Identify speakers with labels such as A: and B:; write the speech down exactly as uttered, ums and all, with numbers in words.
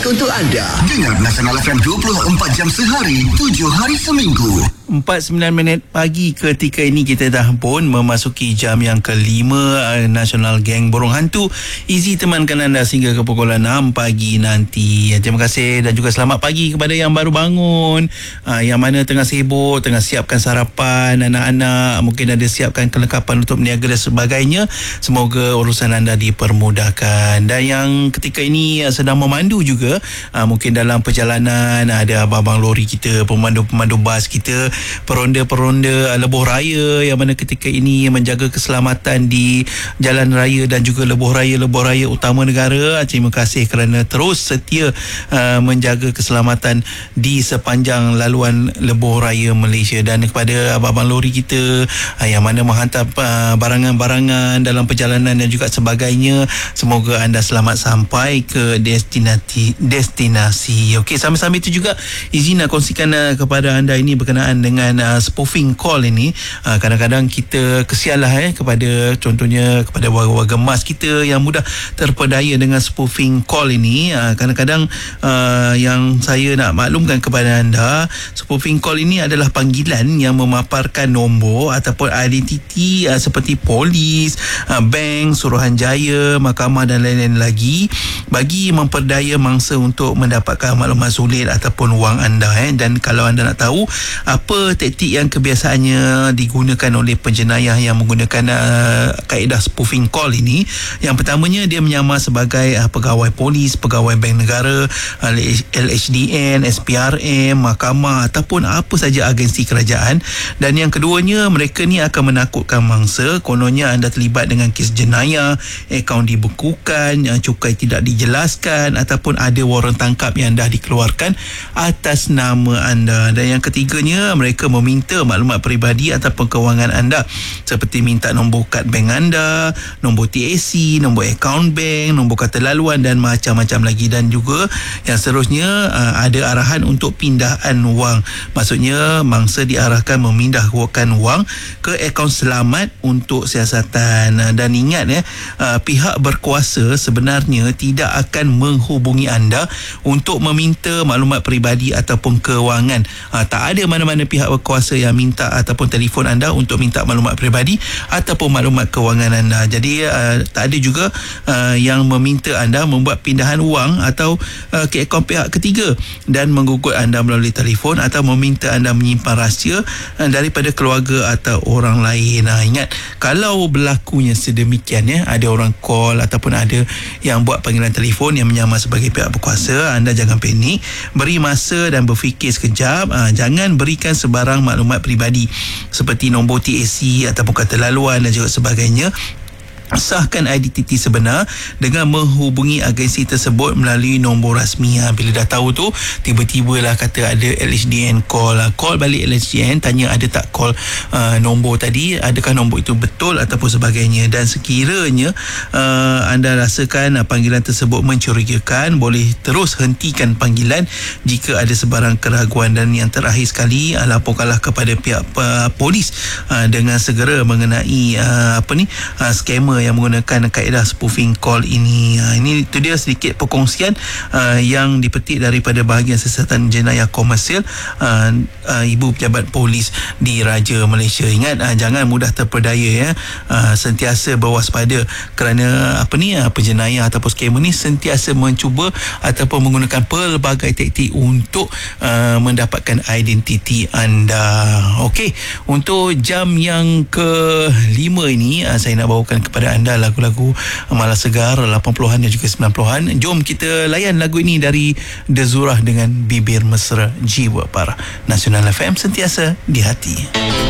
A: terbaik untuk anda. Dengar Nasional F M dua puluh empat jam sehari, tujuh hari seminggu.
B: empat sembilan minit pagi ketika ini kita dah pun memasuki jam yang kelima uh, Nasional Geng Burung Hantu. Izzy temankan anda sehingga ke pukul enam pagi nanti. Terima kasih dan juga selamat pagi kepada yang baru bangun, uh, yang mana tengah sibuk, tengah siapkan sarapan anak-anak, mungkin ada siapkan kelengkapan untuk berniaga dan sebagainya. Semoga urusan anda dipermudahkan. Dan yang ketika ini uh, sedang memandu juga, uh, mungkin dalam perjalanan ada abang-abang lori kita, pemandu-pemandu bas kita, peronda-peronda lebuh raya yang mana ketika ini menjaga keselamatan di jalan raya dan juga lebuh raya-lebuh raya utama negara. Terima kasih kerana terus setia uh, menjaga keselamatan di sepanjang laluan lebuh raya Malaysia. Dan kepada abang-abang lori kita uh, yang mana menghantar uh, barangan-barangan dalam perjalanan dan juga sebagainya, semoga anda selamat sampai ke destinasi destinasi. Okey, sambil-sambil itu juga izin nak kongsikan uh, kepada anda ini berkenaan dengan uh, spoofing call ini. Uh, kadang-kadang kita kesianlah eh kepada contohnya kepada warga-warga emas kita yang mudah terpedaya dengan spoofing call ini. Uh, kadang-kadang uh, yang saya nak maklumkan kepada anda, spoofing call ini adalah panggilan yang memaparkan nombor ataupun identiti uh, seperti polis, uh, bank, suruhanjaya, mahkamah dan lain-lain lagi bagi memperdaya mangsa untuk mendapatkan maklumat sulit ataupun wang anda eh. Dan kalau anda nak tahu apa taktik yang kebiasaannya digunakan oleh penjenayah yang menggunakan uh, kaedah spoofing call ini, yang pertamanya dia menyamar sebagai uh, pegawai polis, pegawai bank negara, uh, L H D N, S P R M, mahkamah ataupun apa saja agensi kerajaan. Dan yang keduanya, mereka ni akan menakutkan mangsa. Kononnya anda terlibat dengan kes jenayah, akaun dibekukan, uh, cukai tidak dijelaskan ataupun ada waran tangkap yang dah dikeluarkan atas nama anda. Dan yang ketiganya, mereka meminta maklumat peribadi ataupun kewangan anda seperti minta nombor kad bank anda, nombor T A C, nombor akaun bank, nombor kata laluan dan macam-macam lagi. Dan juga yang seterusnya uh, ada arahan untuk pindahan wang. Maksudnya mangsa diarahkan memindahkan wang ke akaun selamat untuk siasatan. Uh, dan ingat ya, uh, pihak berkuasa sebenarnya tidak akan menghubungi anda untuk meminta maklumat peribadi ataupun kewangan. Uh, tak ada mana-mana pihak berkuasa yang minta ataupun telefon anda untuk minta maklumat peribadi ataupun maklumat kewangan anda. Jadi uh, tak ada juga uh, yang meminta anda membuat pindahan wang atau uh, ke akaun pihak ketiga dan menggugut anda melalui telefon atau meminta anda menyimpan rahsia uh, daripada keluarga atau orang lain. Nah, ingat, kalau berlakunya sedemikian ya, ada orang call ataupun ada yang buat panggilan telefon yang menyamar sebagai pihak berkuasa, anda jangan panik, beri masa dan berfikir sekejap. Uh, jangan berikan sebarang maklumat peribadi seperti nombor T A C ataupun kata laluan dan juga sebagainya. Sahkan identiti sebenar dengan menghubungi agensi tersebut melalui nombor rasmi. Ha, bila dah tahu tu, tiba-tiba lah kata ada L H D N call. Ha, call balik L H D N, tanya ada tak call uh, nombor tadi, adakah nombor itu betul ataupun sebagainya. Dan sekiranya uh, anda rasakan uh, panggilan tersebut mencurigakan, boleh terus hentikan panggilan jika ada sebarang keraguan. Dan yang terakhir sekali, uh, laporkanlah kepada pihak uh, polis uh, dengan segera mengenai uh, apa ni uh, skamer yang menggunakan kaedah spoofing call ini. Ha, ini itu dia sedikit perkongsian uh, yang dipetik daripada bahagian siasatan jenayah komersial uh, uh, Ibu Pejabat Polis di Raja Malaysia. Ingat, uh, jangan mudah terpedaya ya. Uh, sentiasa berwaspada kerana apa ni uh, penjenayah ataupun skamer ni sentiasa mencuba ataupun menggunakan pelbagai taktik untuk uh, mendapatkan identiti anda. Okey, untuk jam yang kelima ini uh, saya nak bawakan kepada anda lagu-lagu malas segar lapan puluhan dan juga sembilan puluhan. Jom kita layan lagu ini dari The Zurah dengan Bibir Mesra Jiwa Para. Nasional F M, sentiasa di hati.